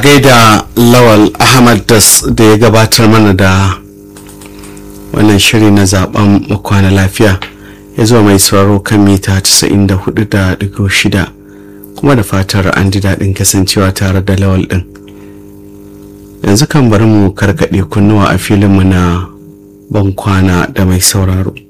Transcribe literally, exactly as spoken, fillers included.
gaida Lawal Ahmad Das da ya gabatar mana da wannan shiri na zaben kwana lafiya ya zo mai sauraro kan mita casa'in da hudu da digo shida kuma da fatar an ji daɗin kasancewa tare da Lawal ɗin. Yanzu kan bari mu karkaɗe kunnuwa a filinmu na ban kwana da mai sauraro.